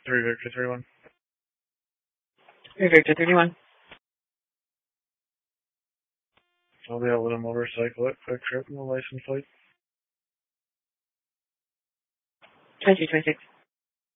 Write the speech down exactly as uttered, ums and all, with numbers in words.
Three Victor three one. Three Victor thirty-one. I'll be able to motorcycle it. Quick trip in the license plate. Twenty twenty-six.